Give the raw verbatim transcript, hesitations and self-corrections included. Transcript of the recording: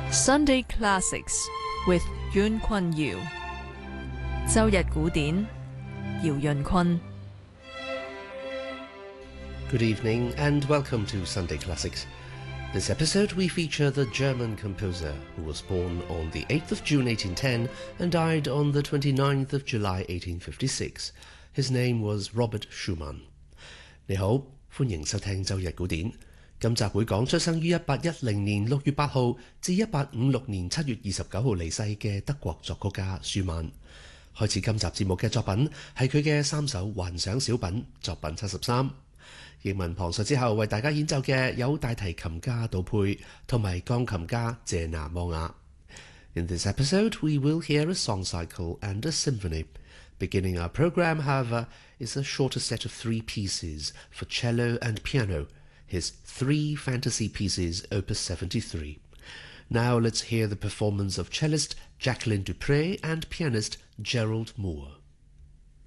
Sunday Classics with Yuen Kun Yiu. 周日古典，姚潤坤。 Good evening and welcome to Sunday Classics. This episode we feature the German composer who was born on the eighth of June eighteen ten and died on the twenty-ninth of July eighteen fifty-six. His name was Robert Schumann. 你好，歡迎收聽周日古典。今集會講出生於一八一零年六月八號至一八五六年七月二十九號離世嘅德國作曲家舒曼。開始今集節目嘅作品係佢嘅三首幻想小品作品七十三。英文旁述之後為大家演奏嘅有大提琴家杜佩同埋鋼琴家謝拿摩亞。In this episode we will hear a song cycle and a symphony. Beginning our program, however, is a shorter set of three pieces for cello and piano, his Three Fantasy Pieces, Opus seventy-three. Now let's hear the performance of cellist Jacqueline Dupre and pianist Gerald Moore.